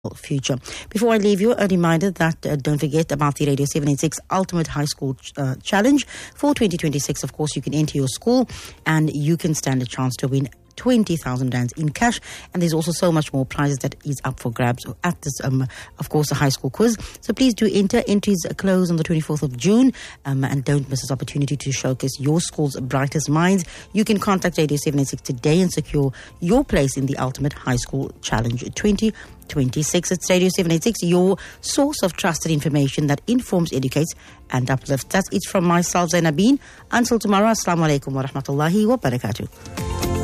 future. Before I leave you, a reminder that don't forget about the Radio 786 Ultimate High School Challenge for 2026. Of course, you can enter your school and you can stand a chance to win 20,000 rands in cash, and there's also so much more prizes that is up for grabs at this, of course, the high school quiz. So please do enter. Entries close on the 24th of June, and don't miss this opportunity to showcase your school's brightest minds. You can contact Radio 786 today and secure your place in the Ultimate High School Challenge 2026. It's Radio 786, your source of trusted information that informs, educates, and uplifts. That's it from myself, Zainabine. Until tomorrow, Assalamu alaikum wa rahmatullahi wa barakatuh.